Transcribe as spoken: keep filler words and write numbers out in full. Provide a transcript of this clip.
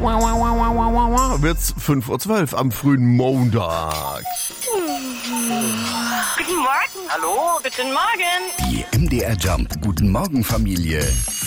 wird's fünf Uhr zwölf am frühen Montag. Guten Morgen. Hallo? Guten Morgen. Die M D R Jump Guten Morgen Familie.